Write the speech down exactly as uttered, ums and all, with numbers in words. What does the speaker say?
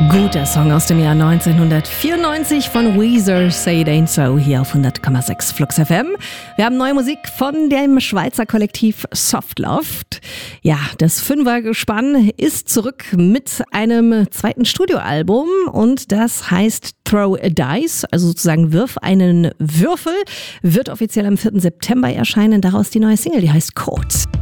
Guter Song aus dem Jahr neunzehnhundertvierundneunzig von Weezer, Say It Ain't So, hier auf hundert Komma sechs Flux F M. Wir haben neue Musik von dem Schweizer Kollektiv Softloft. Ja, das Fünfergespann ist zurück mit einem zweiten Studioalbum und das heißt Throw a Dice, also sozusagen Wirf einen Würfel, wird offiziell am vierten September erscheinen. Daraus die neue Single, die heißt Code.